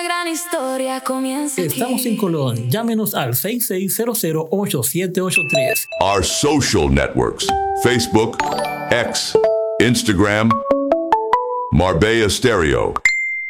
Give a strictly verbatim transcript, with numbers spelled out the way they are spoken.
gran historia comienza aquí. Estamos en Colón. Llámenos al seis seis cero cero ocho siete ocho tres. Our social networks: Facebook, X, Instagram, Marbella Stereo.